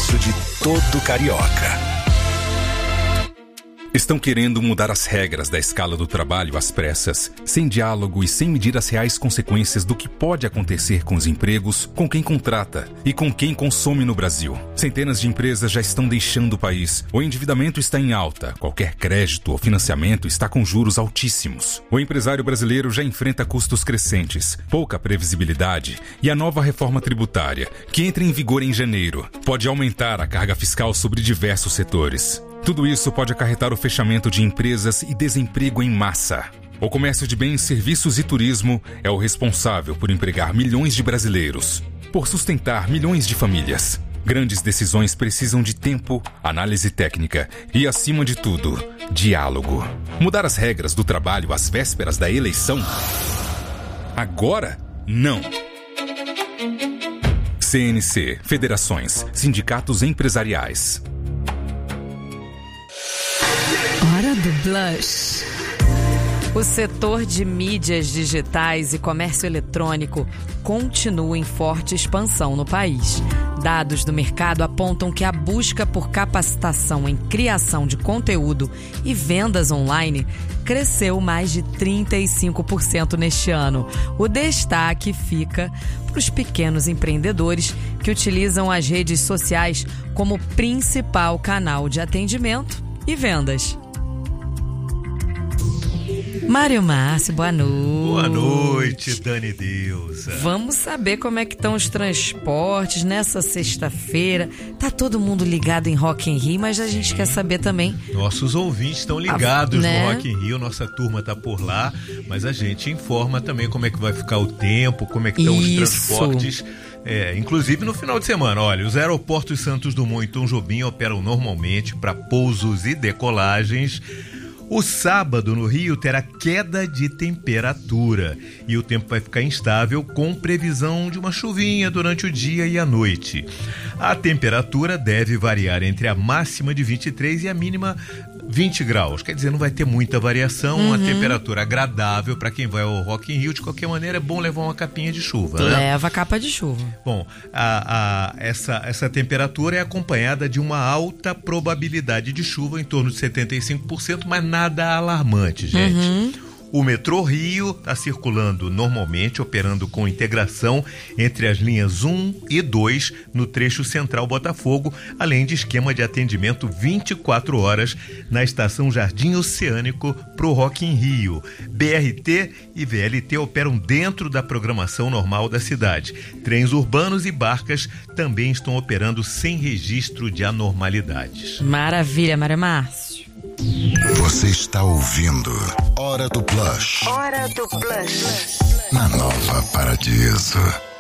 serviço de todo carioca. Estão querendo mudar as regras da escala do trabalho às pressas, sem diálogo e sem medir as reais consequências do que pode acontecer com os empregos, com quem contrata e com quem consome no Brasil. Centenas de empresas já estão deixando o país. O endividamento está em alta. Qualquer crédito ou financiamento está com juros altíssimos. O empresário brasileiro já enfrenta custos crescentes, pouca previsibilidade e a nova reforma tributária, que entra em vigor em janeiro, pode aumentar a carga fiscal sobre diversos setores. Tudo isso pode acarretar o fechamento de empresas e desemprego em massa. O comércio de bens, serviços e turismo é o responsável por empregar milhões de brasileiros, por sustentar milhões de famílias. Grandes decisões precisam de tempo, análise técnica e, acima de tudo, diálogo. Mudar as regras do trabalho às vésperas da eleição? Agora, não. CNC, federações, sindicatos empresariais. Hora do Blush. O setor de mídias digitais e comércio eletrônico continua em forte expansão no país. Dados do mercado apontam que a busca por capacitação em criação de conteúdo e vendas online cresceu mais de 35% neste ano. O destaque fica para os pequenos empreendedores que utilizam as redes sociais como principal canal de atendimento e vendas. Mário Márcio, boa noite. Boa noite, Dani Deusa. Vamos saber como é que estão os transportes nessa sexta-feira. Tá todo mundo ligado em Rock in Rio, mas a gente quer saber também. Nossos ouvintes estão ligados no Rock in Rio, nossa turma tá por lá, mas a gente informa também como é que vai ficar o tempo, como é que estão os transportes. Inclusive no final de semana, olha, os aeroportos Santos Dumont e Tom Jobim operam normalmente para pousos e decolagens. O sábado no Rio terá queda de temperatura e o tempo vai ficar instável com previsão de uma chuvinha durante o dia e a noite. A temperatura deve variar entre a máxima de 23 e a mínima 20 graus. Quer dizer, não vai ter muita variação, uma temperatura agradável para quem vai ao Rock in Rio. De qualquer maneira, é bom levar uma capinha de chuva, né? Leva a capa de chuva. Bom, essa temperatura é acompanhada de uma alta probabilidade de chuva, em torno de 75%, mas nada alarmante, gente. O metrô Rio está circulando normalmente, operando com integração entre as linhas 1 e 2 no trecho central Botafogo, além de esquema de atendimento 24 horas na estação Jardim Oceânico para o Rock in Rio. BRT e VLT operam dentro da programação normal da cidade. Trens urbanos e barcas também estão operando sem registro de anormalidades. Maravilha, Mário Márcio. Você está ouvindo Hora do Blush. Hora do Blush. Na Nova Paradiso.